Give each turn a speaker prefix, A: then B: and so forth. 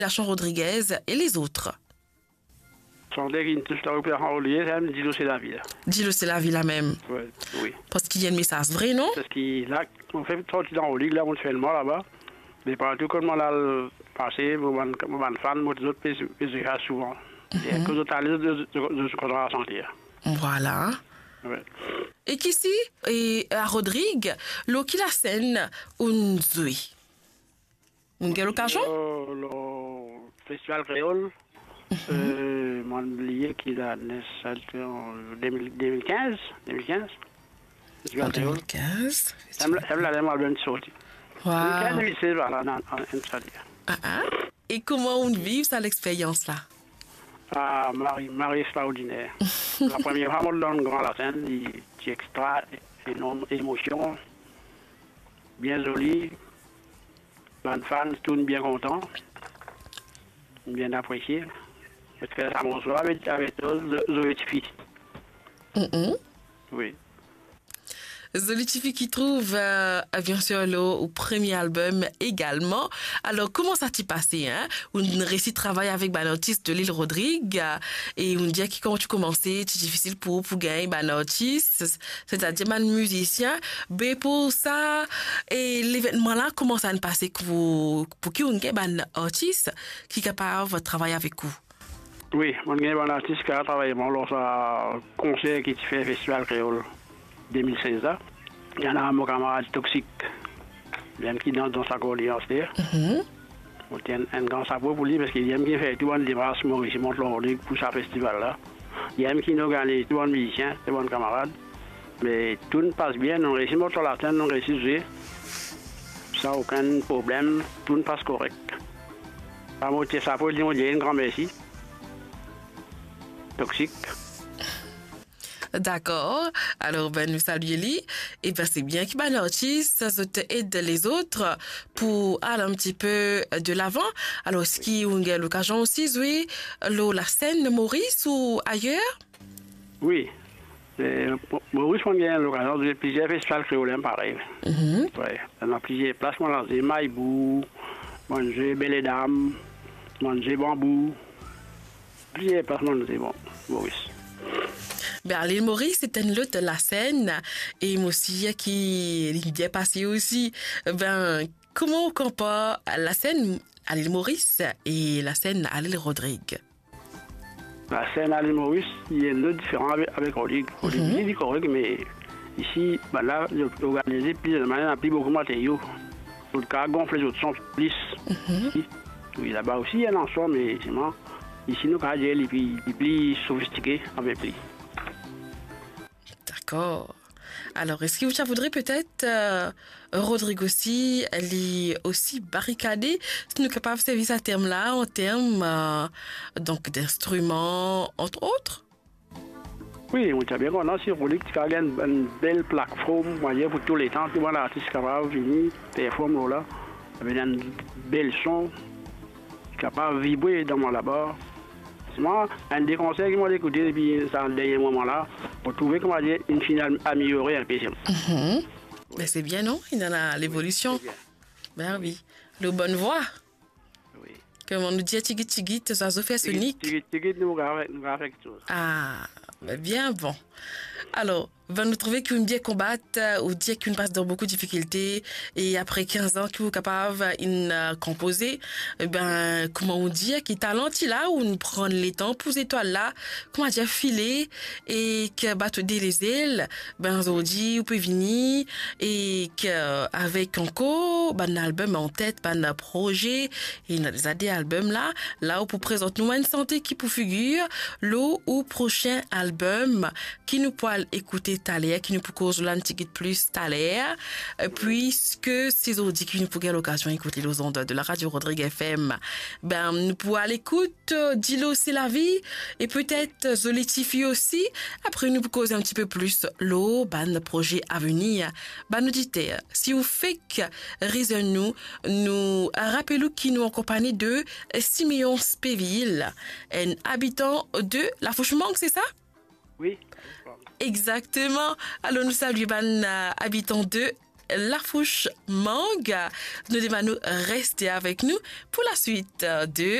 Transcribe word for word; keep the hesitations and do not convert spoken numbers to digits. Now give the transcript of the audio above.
A: Lachon Rodriguez et les autres.
B: Sondé qui touche la repère en relié, ça me dit c'est la vie.
A: Dis-le, c'est la vie la même.
B: Ouais, oui.
A: Parce qu'il y a un message vrai, non?
B: Parce que là, on fait sortir dans le là, on fait le mort là-bas. Mais partout, comme on a passé, on va fan, on va autres pays souvent. Et que d'autres allaient de ce qu'on va sentir.
A: Voilà.
B: Ouais.
A: Et qu'ici, et à Rodrigue, l'eau qui la scène, on zoe. On a l'occasion?
B: Le festival créole. Euh, mon lié qui a naissé en deux mille quinze. deux mille quinze.
A: En deux mille quinze.
B: Ça me l'a mal bien sorti.
A: Wow.
B: deux mille seize, voilà, en Italie.
A: Ah, ah. Et comment on vit ça, l'expérience-là?
B: Ah, Marie, Marie extraordinaire. La première fois, on donne grand la scène, il y a extra, énorme émotion, bien joli, bonne fan, tout bien content, bien apprécié. Parce que ça m'en avec avec Zoé Tifi. Oui.
A: Zoé Tifi qui trouve euh, bien sûr l'eau au premier album également. Alors comment ça t'y passé, hein? On réussit travailler avec un artiste de l'île Rodrigue et on dit que quand tu commençais, c'est difficile pour pour gagner un artiste, c'est-à-dire un musicien. Mais pour ça et l'événement là, comment ça ne passait pour pour qui on gagne un artiste qui est capable de travailler avec vous?
B: Oui, mon gagne un artiste qui a travaillé lors d'un concert qui fait Festival Créole deux mille seize. Là. Il y en a mon camarade Toxique, même qui danse dans sa coordination. Mm-hmm. On tient un grand savoir pour lui parce qu'il aime qui fait tout le démarche Maurice Montloric pour ce festival-là. Il aime qui nous organise tout le musicien, c'est bon camarade. Mais tout ne passe bien, on réussit sur la scène, on réussit à jouer. Sans aucun problème, tout ne passe correct. Ça m'a ça pour dire un grand merci. Toxique.
A: D'accord. Alors, ben, nous saluons lui. Et ben, c'est bien qu'il y ait un artiste, ça aide les autres pour aller un petit peu de l'avant. Alors, est-ce qu'il y a l'occasion aussi, oui, la scène de Maurice ou ailleurs?
B: Oui. Maurice, on a l'occasion de plusieurs festivals créolins pareil. Mm-hmm. Ouais. On a plusieurs places, on a des Maïbou, manger Belle Dame, manger Bambou. Plusieurs places, on a des bon, Maurice.
A: Ben, l'île Maurice, c'est une lutte de la scène. Et moi aussi, qui est passé aussi. Ben, comment on compare la scène à l'île Maurice et la scène à l'île Rodrigue?
B: La scène à l'île Maurice, il y a une lutte différente avec, avec Rodrigue. Rodrigue, mm-hmm. C'est correct, mais ici, ben là, j'ai organisé plus de manière, plus beaucoup de matériaux. Pour le cas, gonfler les autres sons plus. Mm-hmm. Oui, là-bas aussi, il y a un ensemble, mais c'est moi. Ici, nous, quand il est plus, plus sophistiqué, avec plus.
A: D'accord. Alors, est-ce que vous voudrez peut-être, euh, Rodrigue aussi, elle est aussi barricadée, si nous sommes capables de servir ce terme-là en termes euh, donc d'instruments, entre autres?
B: Oui, on sait bien qu'on a sur Rodrigue qui a une, une belle plateforme pour tous les temps, tout le monde artiste capable de venir, performer là, avec un bel son, capable de vibrer dans mon là-bas. C'est moi, un des conseils que moi écouté depuis ce dernier moment-là, pour trouver comment dire une finale améliorée un peu.
A: Mm-hmm. Oui. Mais c'est bien, non? Il y en a l'évolution. Oui, ben oui. Le bonne voix. Oui. Comme on nous dit, tigit tigit, ça se fait sonique.
B: Tigit tigit, nous avons quelque chose.
A: Ah, ben bien bon. Alors, va nous trouver qu'une bien combatte ou dire qu'une passe dans beaucoup de difficultés et après quinze ans qu'il est capable de composer, ben, comment on dit, qui talent il a ou nous prendre les temps pour ces étoiles là, comment dire, filer et que battre des les ailes, ben, on dit, ou peut venir et que avec encore, ben, un album en tête, ben, un projet et il y a des albums là, là où pour présenter nous une santé qui pour figure, l'eau ou prochain album qui nous peut écouter Thaler, qui nous peut causer l'antiquité plus Thaler, puisque ces audits qui nous pourraient l'occasion d'écouter les ondes de la radio Rodrigue F M, ben, nous pouvons à l'écoute, Dilo c'est la vie, et peut-être Zoé Tifi aussi. Après, nous pouvons causer un petit peu plus l'eau, ben, le projet à venir. Ben, nous dites, si vous faites que raison nous, nous rappelons qui nous accompagne de Siméon Spéville, un habitant de la Fauche-Manque, c'est ça?
B: Oui.
A: Exactement. Alors, nous saluons les habitants de Lafouche Mangue. Nous devons nous rester avec nous pour la suite de